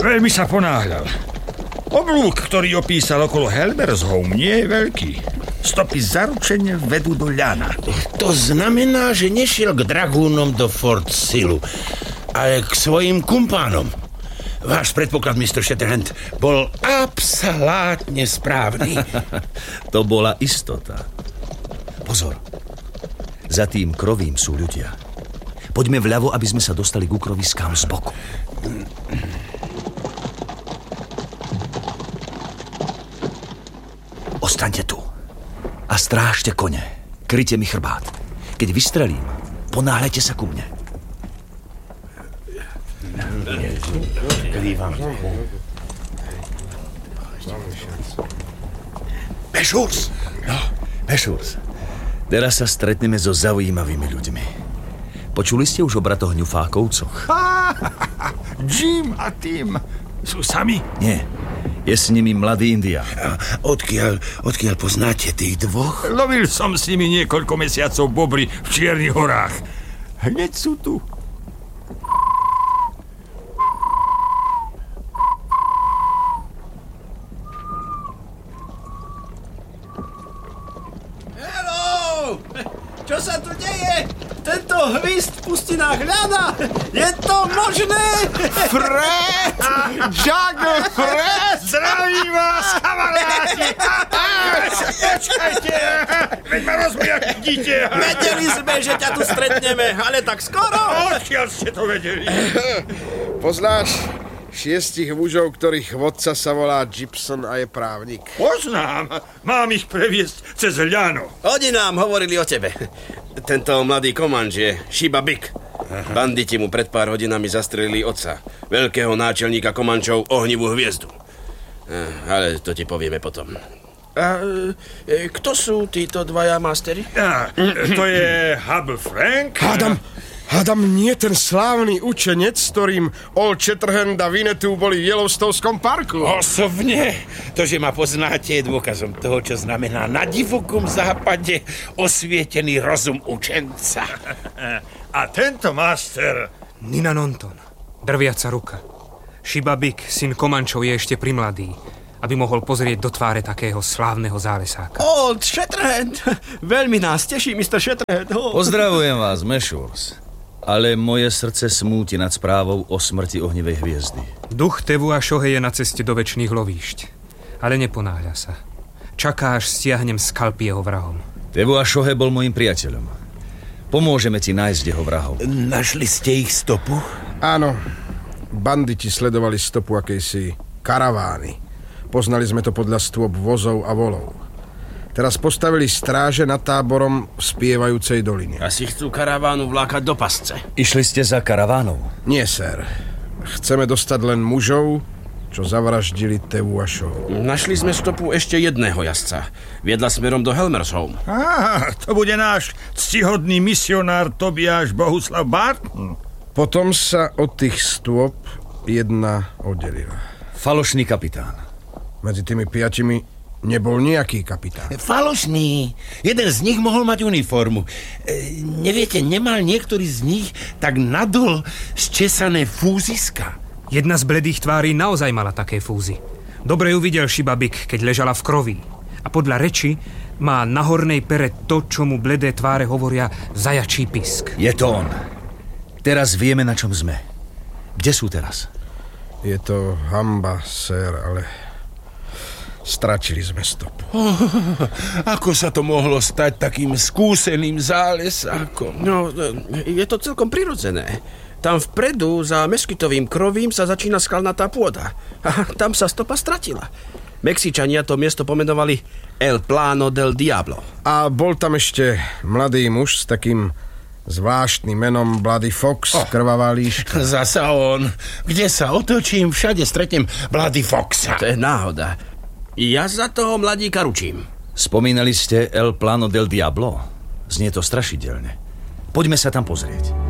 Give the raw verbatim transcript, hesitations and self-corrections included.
Veľmi sa ponáhľal. Oblúk, ktorý opísal okolo Helmersholm, nie je veľký. Stopy zaručene vedú do ľana. To znamená, že nešiel k dragúnom do Fort Silu, ale k svojim kumpánom. Váš predpoklad, mister Shatterhand, bol absolútne správny. To bola istota. Pozor. Za tým krovím sú ľudia. Poďme vľavo, aby sme sa dostali k úkroviskám z boku. Ostaňte tu a strážte kone. Kryjte mi chrbát. Keď vystrelím, ponáhľajte sa ku mne. Mešurs! No, Mešurs. Teraz sa stretneme so zaujímavými ľuďmi. Počuli ste už o bratoch ňufákovcoch? Jim a Tim sú sami? Nie. Je s nimi mladý Indián. Odkiaľ, odkiaľ poznáte tých dvoch? Lovil som s nimi niekoľko mesiacov bobry v Čiernych horách. Hneď sú tu. Hello! Čo sa tu deje? Tento hvist pustí na hľada? Je to možné? Fred! Juggle Fred! Zdravím vás, kamaráti! Počkajte! Veď ma rozmiaknite! Vedeli sme, že ťa tu stretneme, ale tak skoro? Odkiaľ ste to vedeli? Poznáš šiestich mužov, ktorých vodca sa volá Gibson a je právnik? Poznám. Mám ich previesť cez ľano. Oni nám hovorili o tebe. Tento mladý komanč je Shiba Big. Banditi mu pred pár hodinami zastrelili otca, veľkého náčelníka komančov Ohnivú hviezdu. Ale to ti povieme potom. A e, kto sú títo dvaja mastery? Ja, to je Hubble Frank. Hádam, hádam nie ten slávny učenec, s ktorým Old Shatterhand a Winnetou boli v Yellowstoneskom parku. Osobne, to, že ma poznáte, je dôkazom toho, čo znamená na divokom západe osvietený rozum učenca. A tento master... Nina Nonton, drviaca ruka. Shiba Big, syn Komančov, je ešte primladý, aby mohol pozrieť do tváre takého slávneho zálesáka. Old Shatterhand! Veľmi nás teší, mister Shatterhand. Oh. Pozdravujem vás, Mešurs. Ale moje srdce smúti nad správou o smrti Ohnivej hviezdy. Duch Tevua Šohe je na ceste do večných lovíšť, ale neponáhľa sa. Čaká, až stiahnem skalpy jeho vrahom. Tevua Šohe bol môjim priateľom. Pomôžeme ti nájsť jeho vrahov. Našli ste ich stopu? Áno. Banditi sledovali stopu akejsi karavány. Poznali sme to podľa stôp vozov a volov. Teraz postavili stráže nad táborom v spievajúcej doline. Asi chcú karavánu vlákať do pasce. Išli ste za karavánou? Nie, sér. Chceme dostať len mužov, čo zavraždili Tevua Šohu. Našli sme stopu ešte jedného jazdca. Viedla smerom do Helmersholm. Á, to bude náš ctihodný misionár Tobiáš Bohuslav Barton. Potom sa od tých stôp jedna oddelila. Falošný kapitán. Medzi tými piatimi nebol nejaký kapitán. Falošný. Jeden z nich mohol mať uniformu. E, neviete, nemal niektorý z nich tak nadol zčesané fúziska? Jedna z bledých tvárí naozaj mala také fúzy. Dobre ju videl Shiba Big, keď ležala v kroví. A podľa reči má na hornej pere to, čo mu bledé tváre hovoria zajačí pisk. Je to on. Teraz vieme, na čom sme. Kde sú teraz? Je to hanba, sér, ale stratili sme stopu. Oh, ako sa to mohlo stať takým skúseným zálesákom? No, je to celkom prirodzené. Tam vpredu, za meskytovým krovím, sa začína skalnatá pôda. A tam sa stopa stratila. Mexičania to miesto pomenovali El Plano del Diablo. A bol tam ešte mladý muž s takým zvláštnym menom Bloody Fox, oh, krvavá líška. Zasa on. Kde sa otočím, všade stretnem Bloody Foxa. To je náhoda. Ja za toho mladíka ručím. Spomínali ste El Plano del Diablo? Znie to strašidelne. Poďme sa tam pozrieť.